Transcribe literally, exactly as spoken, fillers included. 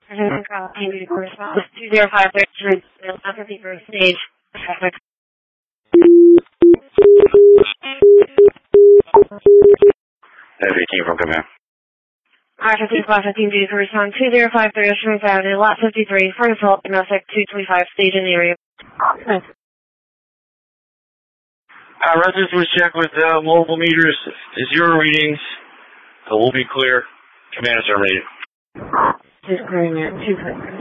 Angry correspondence two zero five three fifty-first stage traffic. Heavy team from command. R fifty-five fifteen duty for respond two zero five three Ocean Avenue, lot fifty-three, front assault, domestic two twenty-five, stage in the area. Nice. Uh, residents was check with uh, mobile meters. Zero readings. So we'll be clear. Command is terminated. Just clearing it. two